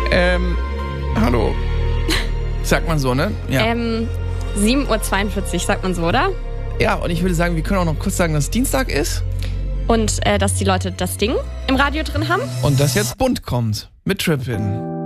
Hallo. Sagt man so, ne? Ja. 7:42 Uhr, sagt man so, oder? Ja, und ich würde sagen, wir können auch noch kurz sagen, dass Dienstag ist. Und dass die Leute das Ding im Radio drin haben. Und dass jetzt Bunt kommt mit Trippin.